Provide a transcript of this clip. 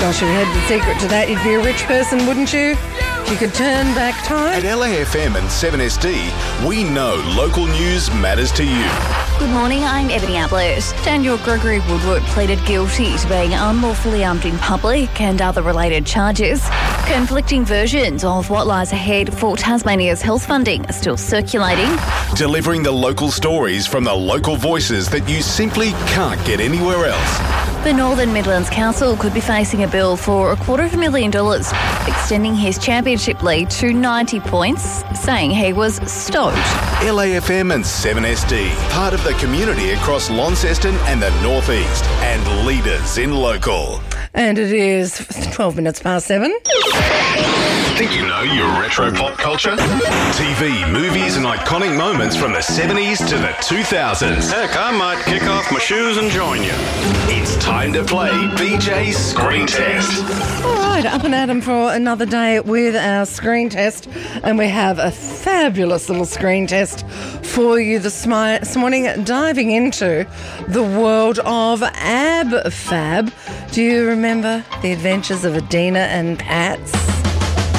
Gosh, if you had the secret to that, you'd be a rich person, wouldn't you? If you could turn back time. At LAFM and 7SD, we know local news matters to you. Good morning, I'm Ebony Ablett. Daniel Gregory Woodward pleaded guilty to being unlawfully armed in public and other related charges. Conflicting versions of what lies ahead for Tasmania's health funding are still circulating. Delivering the local stories from the local voices that you simply can't get anywhere else. The Northern Midlands Council could be facing a bill for $250,000, extending his championship lead to 90 points, saying he was stoked. LAFM and 7SD, part of the community across Launceston and the North East, and leaders in local. And it is 12 minutes past 7. Think you know your retro pop culture? TV, movies and iconic moments from the 70s to the 2000s. Heck, I might kick off my shoes and join you. It's time to play BJ's Screen Test. All right, up and at 'em for another day with our screen test. And we have a fabulous little screen test for you this morning, diving into the world of Ab Fab. Do you remember the adventures of Adina and Pats?